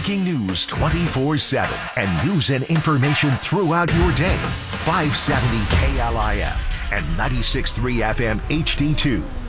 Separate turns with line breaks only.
Breaking news 24/7 and news and information throughout your day. 570 KLIF and 96.3 FM HD2.